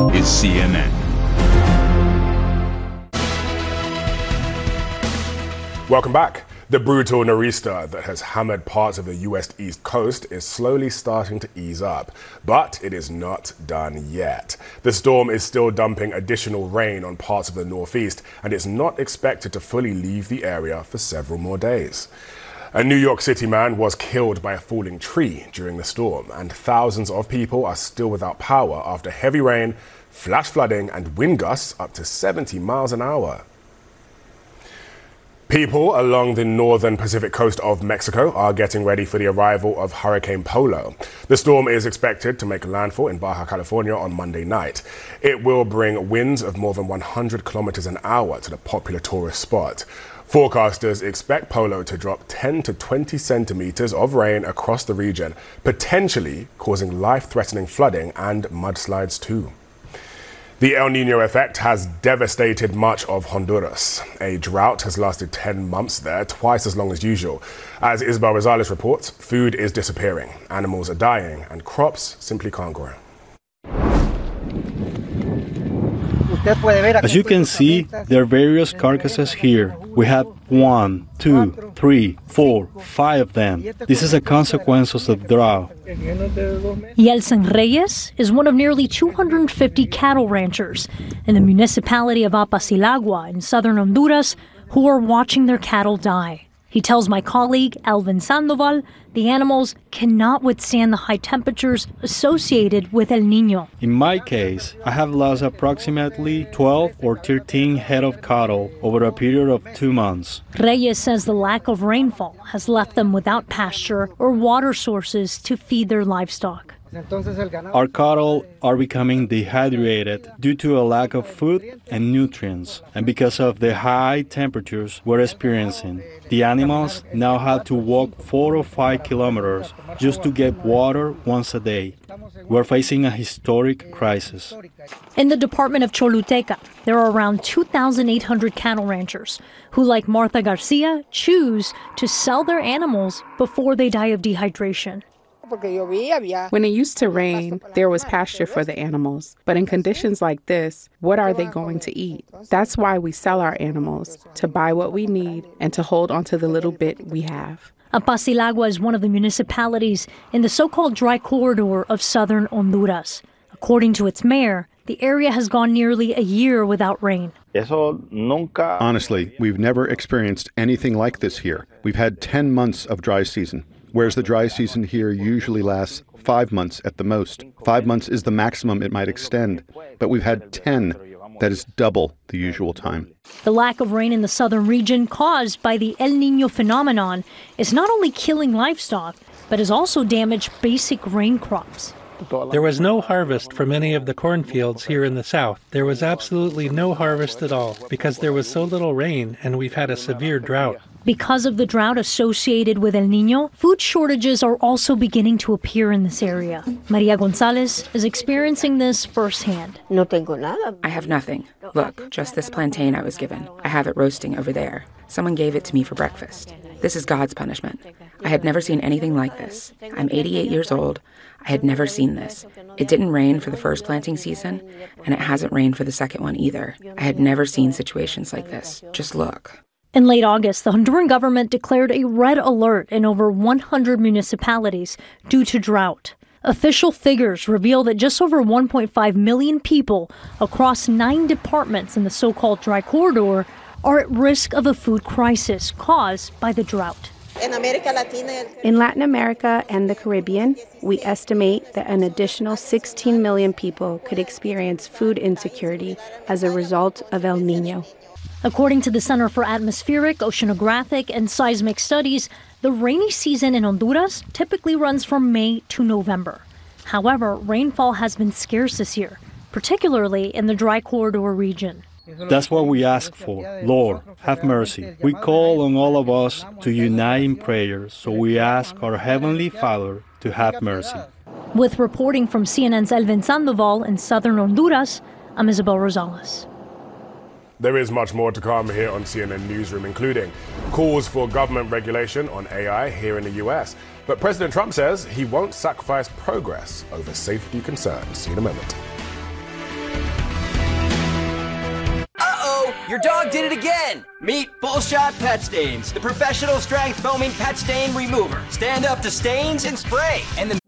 is CNN. Welcome back. The brutal nor'easter that has hammered parts of the US East Coast is slowly starting to ease up, but it is not done yet. The storm is still dumping additional rain on parts of the Northeast, and it's not expected to fully leave the area for several more days. A New York City man was killed by a falling tree during the storm, and thousands of people are still without power after heavy rain, flash flooding, and wind gusts up to 70 miles an hour. People along the northern Pacific coast of Mexico are getting ready for the arrival of Hurricane Polo. The storm is expected to make landfall in Baja California on Monday night. It will bring winds of more than 100 kilometers an hour to the popular tourist spot. Forecasters expect Polo to drop 10 to 20 centimeters of rain across the region, potentially causing life-threatening flooding and mudslides too. The El Niño effect has devastated much of Honduras. A drought has lasted 10 months there, twice as long as usual. As Isabel Rosales reports, food is disappearing, animals are dying, and crops simply can't grow. As you can see, there are various carcasses here. We have 1, 2, 3, 4, 5 of them. This is a consequence of the drought. Yeltsin Reyes is one of nearly 250 cattle ranchers in the municipality of Apasilagua in southern Honduras who are watching their cattle die. He tells my colleague, Alvin Sandoval, the animals cannot withstand the high temperatures associated with El Niño. In my case, I have lost approximately 12 or 13 head of cattle over a period of 2 months. Reyes says the lack of rainfall has left them without pasture or water sources to feed their livestock. Our cattle are becoming dehydrated due to a lack of food and nutrients, and because of the high temperatures we're experiencing. The animals now have to walk 4 or 5 kilometers just to get water once a day. We're facing a historic crisis. In the department of Choluteca, there are around 2,800 cattle ranchers who, like Martha Garcia, choose to sell their animals before they die of dehydration. When it used to rain, there was pasture for the animals. But in conditions like this, what are they going to eat? That's why we sell our animals, to buy what we need and to hold on to the little bit we have. Apasilagua is one of the municipalities in the so-called dry corridor of southern Honduras. According to its mayor, the area has gone nearly a year without rain. Honestly, we've never experienced anything like this here. We've had 10 months of dry season, whereas the dry season here usually lasts 5 months at the most. 5 months is the maximum it might extend, but we've had 10. That is double the usual time. The lack of rain in the southern region caused by the El Niño phenomenon is not only killing livestock, but has also damaged basic grain crops. There was no harvest for many of the cornfields here in the south. There was absolutely no harvest at all because there was so little rain and we've had a severe drought. Because of the drought associated with El Niño, food shortages are also beginning to appear in this area. Maria Gonzalez is experiencing this firsthand. I have nothing. Look, just this plantain I was given. I have it roasting over there. Someone gave it to me for breakfast. This is God's punishment. I had never seen anything like this. I'm 88 years old. I had never seen this. It didn't rain for the first planting season, and it hasn't rained for the second one either. I had never seen situations like this. Just look. In late August, the Honduran government declared a red alert in over 100 municipalities due to drought. Official figures reveal that just over 1.5 million people across 9 departments in the so-called dry corridor are at risk of a food crisis caused by the drought. In Latin America and the Caribbean, we estimate that an additional 16 million people could experience food insecurity as a result of El Niño. According to the Center for Atmospheric, Oceanographic, and Seismic Studies, the rainy season in Honduras typically runs from May to November. However, rainfall has been scarce this year, particularly in the dry corridor region. That's what we ask for. Lord, have mercy. We call on all of us to unite in prayer, so we ask our Heavenly Father to have mercy. With reporting from CNN's Elvin Sandoval in southern Honduras, I'm Isabel Rosales. There is much more to come here on CNN Newsroom, including calls for government regulation on AI here in the US. But President Trump says he won't sacrifice progress over safety concerns. See you in a moment. Your dog did it again! Meet Full Shot Pet Stains, the professional strength foaming pet stain remover. Stand up to stains and spray. And the